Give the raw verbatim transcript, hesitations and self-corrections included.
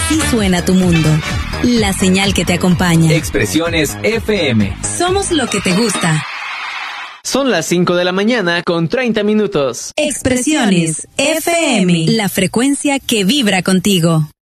Así suena tu mundo. La señal que te acompaña. Expresiones F M. Somos lo que te gusta. Son las cinco de la mañana con treinta minutos. Expresiones F M. La frecuencia que vibra contigo.